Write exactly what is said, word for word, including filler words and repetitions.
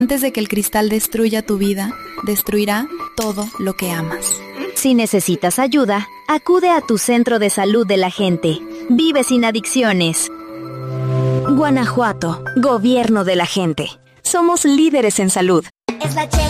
Antes de que el cristal destruya tu vida, destruirá todo lo que amas. Si necesitas ayuda, acude a tu centro de salud de la gente. Vive sin adicciones. Guanajuato, gobierno de la gente. Somos líderes en salud. Es la Che